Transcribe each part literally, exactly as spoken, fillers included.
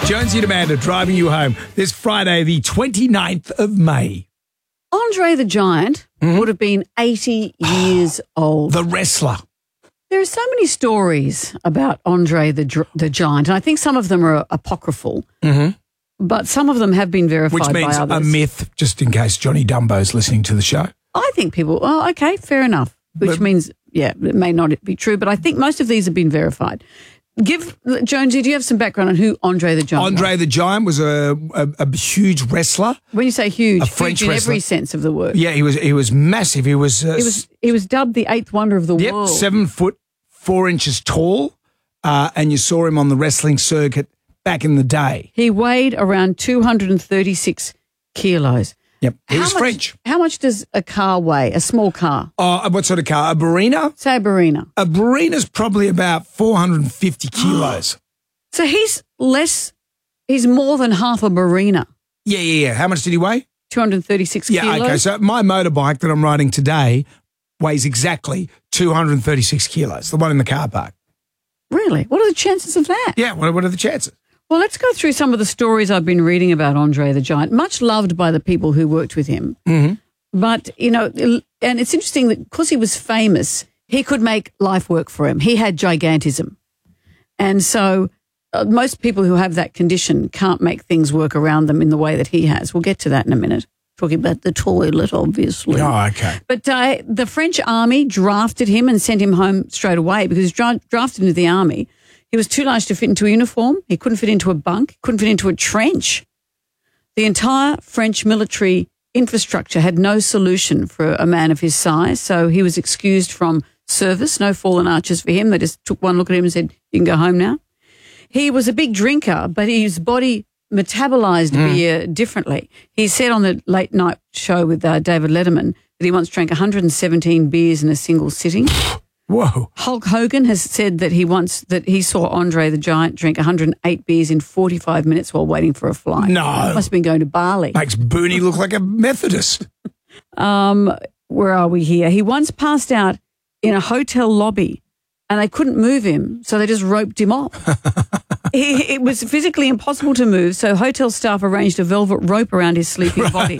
Jonesy and Amanda driving you home this Friday, the twenty-ninth of May. Andre the Giant mm-hmm. would have been eighty years old. The wrestler. There are so many stories about Andre the the Giant, and I think some of them are apocryphal, mm-hmm. but some of them have been verified by others. Which means a myth, just in case Johnny Dumbo's listening to the show. I think people, oh, okay, fair enough, which but, means, yeah, it may not be true, but I think most of these have been verified. Give Jonesy, do you have some background on who Andre the Giant Andre was? the Giant was a, a, a huge wrestler. When you say huge, a French huge in wrestler. every sense of the word. Yeah, he was he was massive. He was uh, he was he was dubbed the eighth wonder of the yep, world. seven foot four inches tall, uh, and you saw him on the wrestling circuit back in the day. He weighed around two hundred thirty-six kilos. Yep, he how was much, French. How much does a car weigh, a small car? Uh, what sort of car? A Barina? Say a Barina. A Barina's probably about four hundred fifty kilos. So he's less, he's more than half a Barina. Yeah, yeah, yeah. How much did he weigh? two hundred thirty-six yeah, kilos. Yeah, okay. So my motorbike that I'm riding today weighs exactly two hundred thirty-six kilos, the one in the car park. Really? What are the chances of that? Yeah, what, what are the chances? Well, let's go through some of the stories I've been reading about Andre the Giant, much loved by the people who worked with him. Mm-hmm. But, you know, and it's interesting that because he was famous, he could make life work for him. He had gigantism. And so uh, most people who have that condition can't make things work around them in the way that he has. We'll get to that in a minute. Talking about the toilet, obviously. Oh, okay. But uh, the French army drafted him and sent him home straight away because he was dra- drafted into the army. He was too large to fit into a uniform. He couldn't fit into a bunk. Couldn't fit into a trench. The entire French military infrastructure had no solution for a man of his size, so he was excused from service. No fallen arches for him. They just took one look at him and said, you can go home now. He was a big drinker, but his body metabolized mm. beer differently. He said on the late night show with uh, David Letterman that he once drank one hundred seventeen beers in a single sitting. Whoa. Hulk Hogan has said that he once that he saw Andre the Giant drink one hundred eight beers in forty-five minutes while waiting for a flight. No. Must have been going to Bali. Makes Booney look like a Methodist. um, where are we here? He once passed out in a hotel lobby and they couldn't move him, so they just roped him off. he, it was physically impossible to move, so hotel staff arranged a velvet rope around his sleeping body.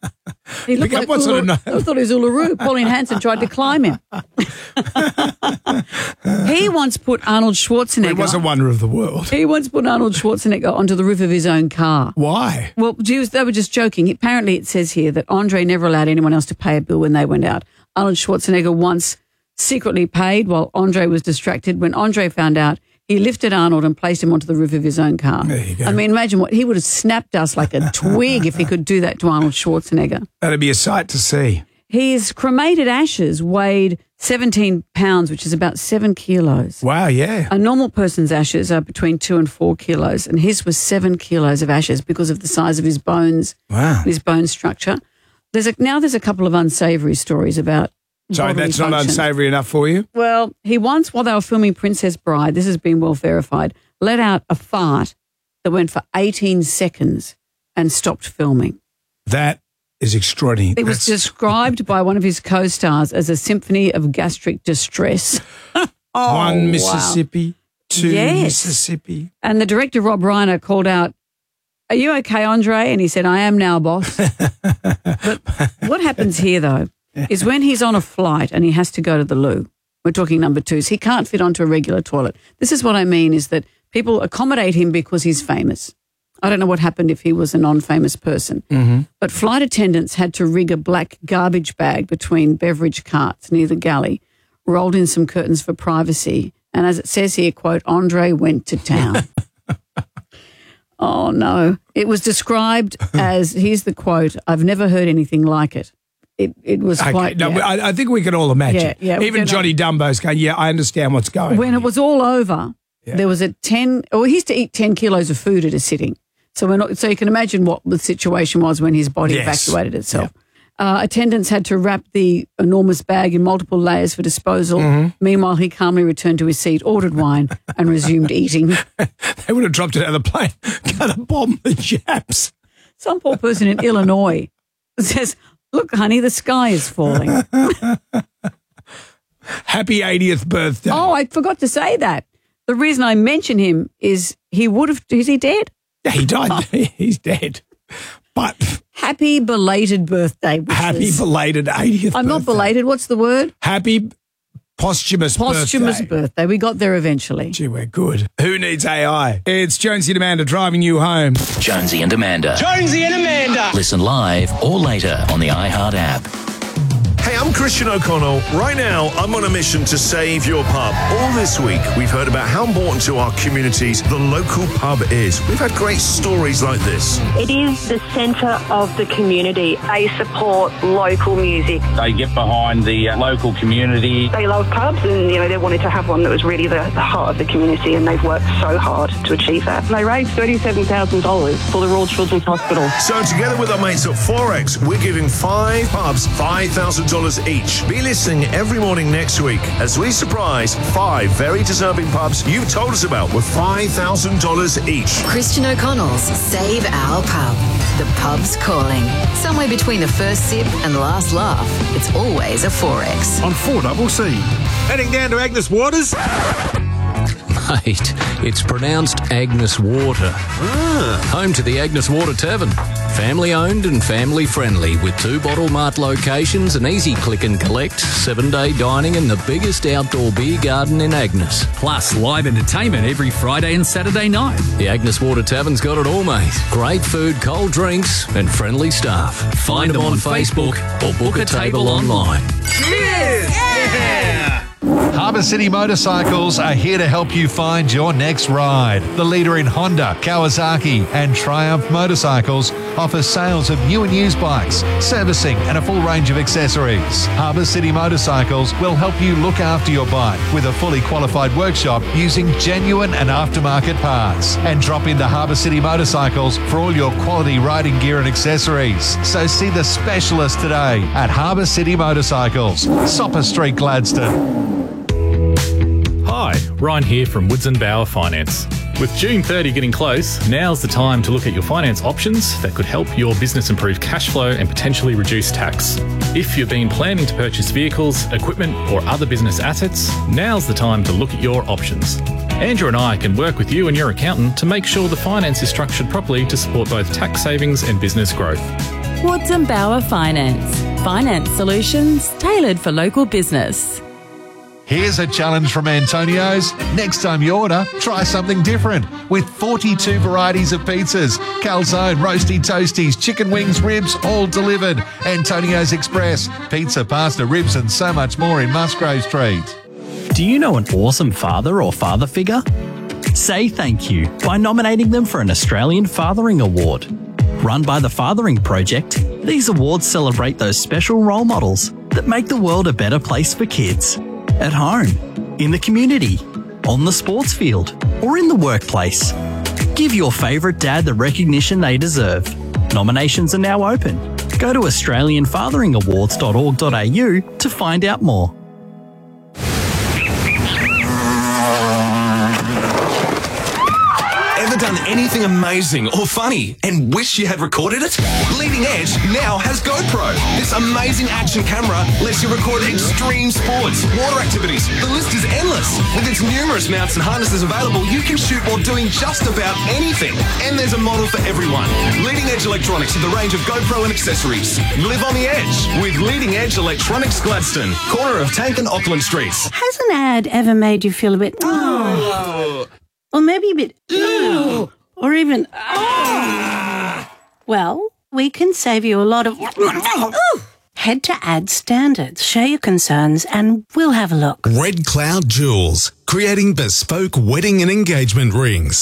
He looked like Ula- Ula- I thought he was Uluru. Pauline Hanson tried to climb him. He once put Arnold Schwarzenegger. It was a wonder of the world. He once put Arnold Schwarzenegger onto the roof of his own car. Why? Well, Jews, they were just joking. Apparently it says here that Andre never allowed anyone else to pay a bill when they went out. Arnold Schwarzenegger once secretly paid while Andre was distracted. When Andre found out, he lifted Arnold and placed him onto the roof of his own car. There you go. I mean, imagine what he would have snapped us like a twig if he could do that to Arnold Schwarzenegger. That'd be a sight to see. His cremated ashes weighed seventeen pounds, which is about seven kilos. Wow, yeah. A normal person's ashes are between two and four kilos, and his was seven kilos of ashes because of the size of his bones, wow. his bone structure. There's a, now there's a couple of unsavoury stories about Sorry, that's function. not unsavoury enough for you? Well, he once, while they were filming Princess Bride, this has been well verified, let out a fart that went for eighteen seconds and stopped filming. That is extraordinary. It was That's... described by one of his co-stars as a symphony of gastric distress. oh, One Mississippi, wow. two yes. Mississippi. And the director, Rob Reiner, called out, "Are you okay, Andre?" And he said, "I am now, boss." But what happens here, though, is when he's on a flight and he has to go to the loo, we're talking number twos, he can't fit onto a regular toilet. This is what I mean, is that people accommodate him because he's famous. I don't know what happened if he was a non-famous person. Mm-hmm. But flight attendants had to rig a black garbage bag between beverage carts near the galley, rolled in some curtains for privacy, and as it says here, quote, Andre went to town. Oh, no. It was described as, here's the quote, "I've never heard anything like it." It it was okay. quite... No, yeah. I, I think we can all imagine. Yeah, yeah, we Even can- Johnny Dumbo's going, yeah, I understand what's going When on. it was all over, Yeah. there was a ten, or he used to eat ten kilos of food at a sitting. So we're not, so you can imagine what the situation was when his body Yes. evacuated itself. Uh, attendants had to wrap the enormous bag in multiple layers for disposal. Mm-hmm. Meanwhile, he calmly returned to his seat, ordered wine, and resumed eating. They would have dropped it out of the plane. Gonna bomb the Japs. Some poor person in Illinois says, "Look, honey, the sky is falling." Happy eightieth birthday. Oh, I forgot to say that. The reason I mention him is he would have, is he dead? Yeah, he died. He's dead. But Happy belated birthday. happy wishes. belated eightieth I'm not birthday. belated. What's the word? Happy posthumous, Posthumous birthday. birthday. We got there eventually. Gee, we're good. Who needs A I? It's Jonesy and Amanda driving you home. Jonesy and Amanda. Jonesy and Amanda. Listen live or later on the iHeart app. Hey, I'm Christian O'Connell. Right now, I'm on a mission to save your pub. All this week, we've heard about how important to our communities the local pub is. We've had great stories like this. It is the centre of the community. They support local music. They get behind the uh, local community. They love pubs and, you know, they wanted to have one that was really the, the heart of the community, and they've worked so hard to achieve that. They raised thirty-seven thousand dollars for the Royal Children's Hospital. So together with our mates at Forex, we're giving five pubs five thousand dollars each. Be listening every morning next week as we surprise five very deserving pubs you've told us about with five thousand dollars each. Christian O'Connell's Save Our Pub. The pub's calling. Somewhere between the first sip and the last laugh, it's always a Forex. On four double C. Heading down to Agnes Waters. Mate, it's pronounced Agnes Water. Ah. Home to the Agnes Water Tavern. Family owned and family friendly with two Bottle Mart locations, an easy click and collect, seven day dining and the biggest outdoor beer garden in Agnes. Plus live entertainment every Friday and Saturday night. The Agnes Water Tavern's got it all, mate. Great food, cold drinks and friendly staff. Find, Find them, them on Facebook, Facebook or book, book a table, table online. Cheers! Yeah! Harbour City Motorcycles are here to help you find your next ride. The leader in Honda, Kawasaki and Triumph motorcycles offers sales of new and used bikes, servicing and a full range of accessories. Harbour City Motorcycles will help you look after your bike with a fully qualified workshop using genuine and aftermarket parts. And drop into Harbour City Motorcycles for all your quality riding gear and accessories. So see the specialist today at Harbour City Motorcycles, Sopper Street, Gladstone. Hi, Ryan here from Woods and Bower Finance. With June thirtieth getting close, now's the time to look at your finance options that could help your business improve cash flow and potentially reduce tax. If you've been planning to purchase vehicles, equipment or other business assets, now's the time to look at your options. Andrew and I can work with you and your accountant to make sure the finance is structured properly to support both tax savings and business growth. Woods and Bower Finance. Finance solutions tailored for local business. Here's a challenge from Antonio's. Next time you order, try something different. With forty-two varieties of pizzas, calzone, roasty toasties, chicken wings, ribs, all delivered. Antonio's Express, pizza, pasta, ribs and so much more in Musgrave Street. Do you know an awesome father or father figure? Say thank you by nominating them for an Australian Fathering Award. Run by the Fathering Project, these awards celebrate those special role models that make the world a better place for kids. At home, in the community, on the sports field, or in the workplace. Give your favourite dad the recognition they deserve. Nominations are now open. Go to australian fathering awards dot org dot a u to find out more. Ever done anything amazing or funny and wish you had recorded it? Leading Edge now has GoPro. This amazing action camera lets you record extreme sports, water activities. The list is endless. With its numerous mounts and harnesses available, you can shoot while doing just about anything. And there's a model for everyone. Leading Edge Electronics with a range of GoPro and accessories. Live on the edge with Leading Edge Electronics Gladstone, corner of Tank and Auckland Streets. Has an ad ever made you feel a bit... Oh. Or maybe a bit... Ooh, or even... Oh. Well, we can save you a lot of... Head to Ad Standards, share your concerns, and we'll have a look. Red Cloud Jewels, creating bespoke wedding and engagement rings.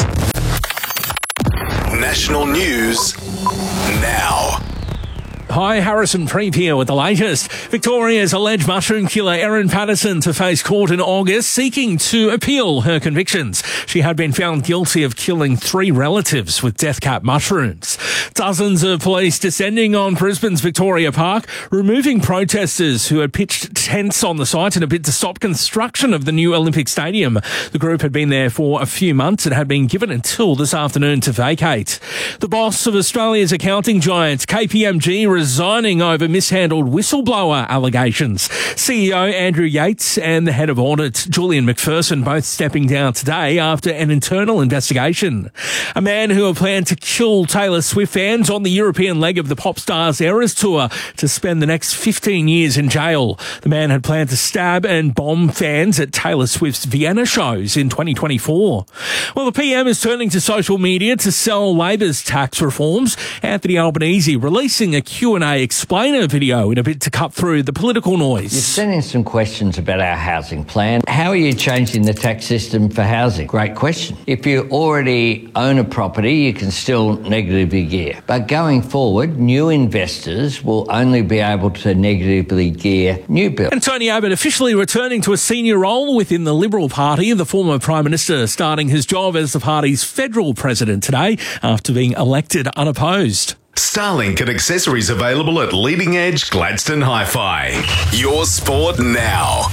National news now. Hi, Harrison Preep here with the latest. Victoria's alleged mushroom killer Erin Patterson to face court in August, seeking to appeal her convictions. She had been found guilty of killing three relatives with death cap mushrooms. Dozens of police descending on Brisbane's Victoria Park, removing protesters who had pitched tents on the site in a bid to stop construction of the new Olympic Stadium. The group had been there for a few months and had been given until this afternoon to vacate. The boss of Australia's accounting giant, K P M G, resigning over mishandled whistleblower allegations. C E O Andrew Yates and the head of audit, Julian McPherson, both stepping down today after an internal investigation. A man who had planned to kill Taylor Swift fans on the European leg of the Pop Stars Eras Tour to spend the next fifteen years in jail. The man had planned to stab and bomb fans at Taylor Swift's Vienna shows in twenty twenty-four. Well, the P M is turning to social media to sell Labor's tax reforms. Anthony Albanese releasing a Q and A explainer video in a bid to cut through the political noise. You've sent in some questions about our housing plan. How are you changing the tax system for housing? Great question. If you already own a property, you can still negatively gear. But going forward, new investors will only be able to negatively gear new builds. And Tony Abbott officially returning to a senior role within the Liberal Party. The former Prime Minister starting his job as the party's federal president today after being elected unopposed. Starlink and accessories available at Leading Edge Gladstone Hi-Fi. Your sport now.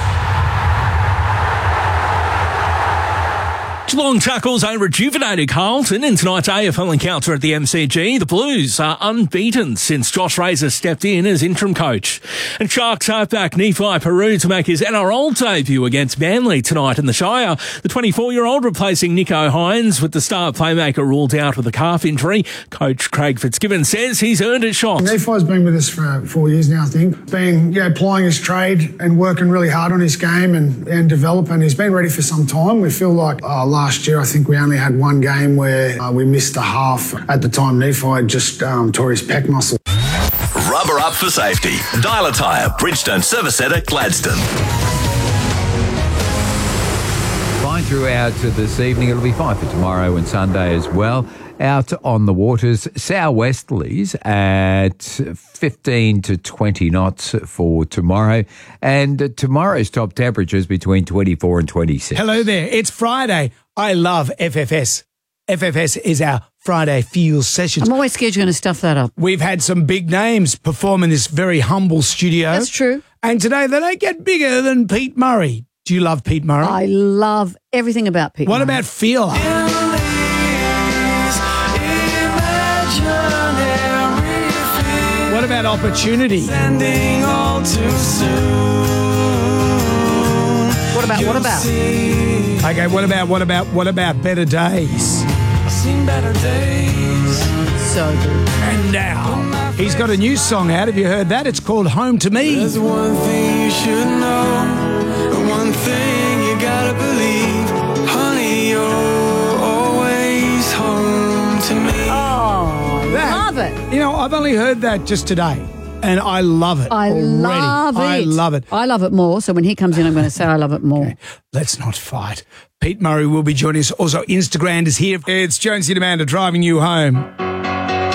Geelong tackles a rejuvenated Carlton in tonight's A F L encounter at the M C G. The Blues are unbeaten since Josh Razor stepped in as interim coach. And Sharks halfback Nephi Peru to make his N R L debut against Manly tonight in the Shire. The twenty-four-year-old replacing Nico Hines with the star playmaker ruled out with a calf injury. Coach Craig Fitzgibbon says he's earned a shot. Nephi's been with us for four years now, I think. Been, you know, plying his trade and working really hard on his game and, and developing. He's been ready for some time. We feel like uh, last year, I think we only had one game where uh, we missed a half. At the time, Nephi just um, tore his pec muscle. Rubber up for safety. Dial a tyre, Bridgestone Service Centre, Gladstone. Fine throughout this evening. It'll be fine for tomorrow and Sunday as well. Out on the waters, southwesterlies at fifteen to twenty knots for tomorrow. And tomorrow's top temperatures between twenty-four and twenty-six. Hello there. It's Friday. I love F F S. F F S is our Friday Feel Sessions. I'm always scared you're going to stuff that up. We've had some big names perform in this very humble studio. That's true. And today they don't get bigger than Pete Murray. Do you love Pete Murray? I love everything about Pete What Murray. about Feel? What about Opportunity? Sending all too soon. What about, what about? Okay, what about, what about, what about Better Days? I've seen better days. So good. And now, he's got a new song out. Have you heard that? It's called Home to Me. There's one thing you should know, and one thing you gotta believe. Honey, you're always home to me. Oh, That- love it. You know, I've only heard that just today, and I love it I already. love it. I love it. I love it more. So when he comes in, I'm going to say I love it more. Okay, let's not fight. Pete Murray will be joining us. Also, Instagram is here. It's Jonesy and Amanda driving you home.